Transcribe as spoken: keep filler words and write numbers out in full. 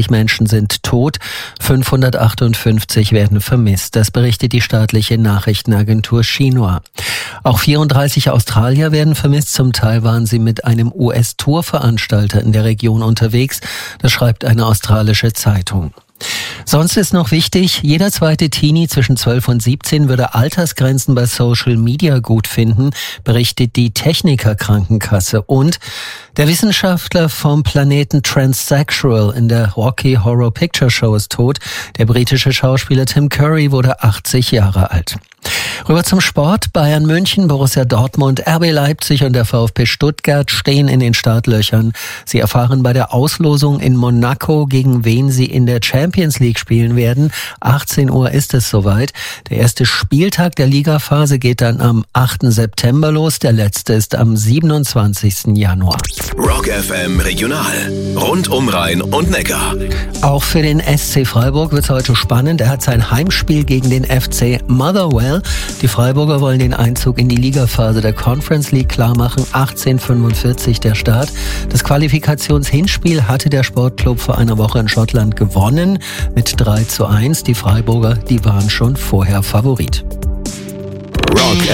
Menschen sind tot, fünfhundertachtundfünfzig werden vermisst. Das berichtet die staatliche Nachrichtenagentur Xinhua. Auch vierunddreißig Australier werden vermisst. Zum Teil waren sie mit einem U S-Tourveranstalter in der Region unterwegs. Das schreibt eine australische Zeitung. Sonst ist noch wichtig, jeder zweite Teenie zwischen zwölf und siebzehn würde Altersgrenzen bei Social Media gut finden, berichtet die Techniker Krankenkasse. Und der Wissenschaftler vom Planeten Transsexual in der Rocky Horror Picture Show ist tot. Der britische Schauspieler Tim Curry wurde achtzig Jahre alt. Rüber zum Sport. Bayern München, Borussia Dortmund, R B Leipzig und der VfB Stuttgart stehen in den Startlöchern. Sie erfahren bei der Auslosung in Monaco, gegen wen sie in der Champions League spielen werden. achtzehn Uhr ist es soweit. Der erste Spieltag der Ligaphase geht dann am achten September los. Der letzte ist am siebenundzwanzigsten Januar. Rock F M Regional. Rund um Rhein und Neckar. Auch für den S C Freiburg wird es heute spannend. Er hat sein Heimspiel gegen den F C Motherwell. Die Freiburger wollen den Einzug in die Ligaphase der Conference League klarmachen. achtzehn Uhr fünfundvierzig der Start. Das Qualifikationshinspiel hatte der Sportclub vor einer Woche in Schottland gewonnen mit drei zu eins. Die Freiburger, die waren schon vorher Favorit. Rock